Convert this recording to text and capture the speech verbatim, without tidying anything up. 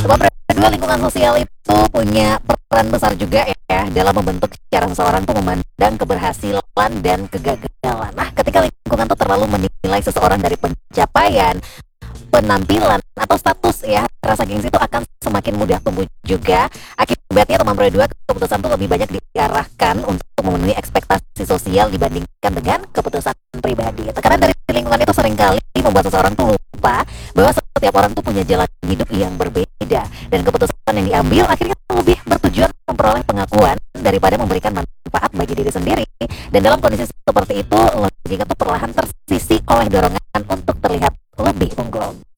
Sebab kedua lingkungan sosial itu punya peran besar juga ya dalam membentuk cara seseorang tuh memandang keberhasilan dan kegagalan. Nah, ketika lingkungan tuh terlalu menilai seseorang dari pencapaian, penampilan atau status ya, rasa gengsi itu akan semakin mudah tumbuh juga. Akibatnya teman berdua keputusan tuh lebih banyak diarahkan untuk memenuhi ekspektasi sosial dibandingkan dengan keputusan pribadi. Tekanan dari lingkungan itu seringkali membuat seseorang tuh lupa bahwa setiap orang tuh punya jalan hidup yang berbeda dan keputusan yang diambil akhirnya lebih bertujuan memperoleh pengakuan daripada memberikan manfaat bagi diri sendiri. Dan dalam kondisi seperti itu, logika tuh perlahan tersisi oleh dorongan untuk terlihat lebih unggul.